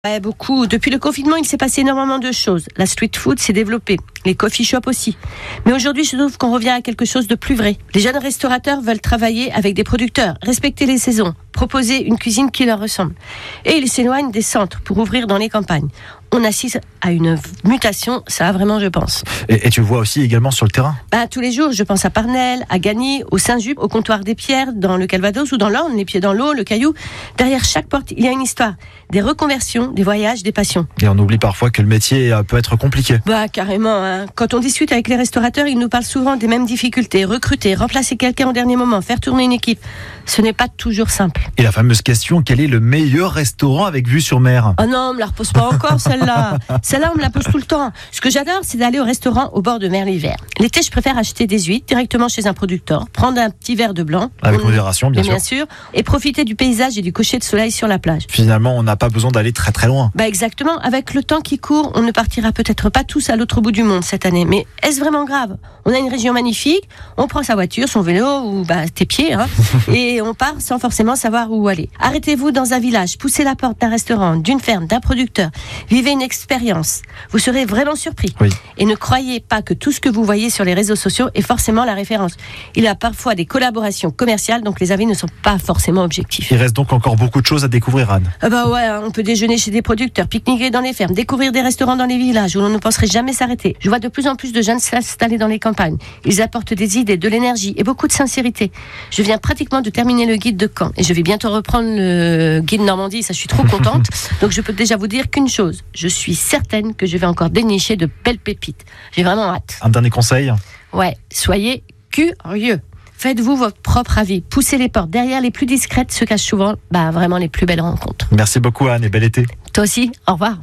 Ouais, beaucoup. Depuis le confinement, il s'est passé énormément de choses. La street food s'est développée, les coffee shops aussi. Mais aujourd'hui, je trouve qu'on revient à quelque chose de plus vrai. Les jeunes restaurateurs veulent travailler avec des producteurs, respecter les saisons, proposer une cuisine qui leur ressemble. Et ils s'éloignent des centres pour ouvrir dans les campagnes. On assiste à une mutation, ça vraiment, je pense. Et tu le vois aussi également sur le terrain ? Tous les jours, je pense à Parnell, à Gagny, au Saint-Just, au comptoir des Pierres, dans le Calvados ou dans l'Orne, les pieds dans l'eau, le caillou. Derrière chaque porte, il y a une histoire. Des reconversions, des voyages, des passions. Et on oublie parfois que le métier peut être compliqué. Carrément. Hein. Quand on discute avec les restaurateurs, ils nous parlent souvent des mêmes difficultés. Recruter, remplacer quelqu'un au dernier moment, faire tourner une équipe. Ce n'est pas toujours simple. Et la fameuse question, quel est le meilleur restaurant avec vue sur mer ? Oh non, on me la repose pas encore celle-là. Celle-là, on me la pose tout le temps. Ce que j'adore, c'est d'aller au restaurant au bord de mer l'hiver. L'été, je préfère acheter des huîtres directement chez un producteur, prendre un petit verre de blanc. Avec modération, bien sûr. Et profiter du paysage et du coucher de soleil sur la plage. Finalement, on n'a pas besoin d'aller très très loin. Exactement. Avec le temps qui court, on ne partira peut-être pas tous à l'autre bout du monde cette année. Mais est-ce vraiment grave ? On a une région magnifique, on prend sa voiture, son vélo ou tes pieds, et on part sans forcément savoir où aller. Arrêtez-vous dans un village, poussez la porte d'un restaurant, d'une ferme, d'un producteur. Vivez une expérience. Vous serez vraiment surpris. Oui. Et ne croyez pas que tout ce que vous voyez sur les réseaux sociaux est forcément la référence. Il y a parfois des collaborations commerciales, donc les avis ne sont pas forcément objectifs. Il reste donc encore beaucoup de choses à découvrir, Anne. On peut déjeuner chez des producteurs, pique-niquer dans les fermes, découvrir des restaurants dans les villages où l'on ne penserait jamais s'arrêter. Je vois de plus en plus de jeunes s'installer dans les campagnes. Ils apportent des idées, de l'énergie et beaucoup de sincérité. Je viens pratiquement de terminer le guide de Caen et je vais bientôt reprendre le guide Normandie, ça je suis trop contente. Donc je peux déjà vous dire qu'une chose, je suis certaine que je vais encore dénicher de belles pépites. J'ai vraiment hâte. Un dernier conseil ? Ouais, soyez curieux. Faites-vous votre propre avis. Poussez les portes. Derrière les plus discrètes se cachent souvent vraiment les plus belles rencontres. Merci beaucoup Anne et bel été. Toi aussi, au revoir.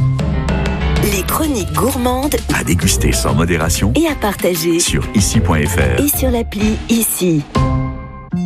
Les chroniques gourmandes à déguster sans modération et à partager sur ici.fr et sur l'appli Ici.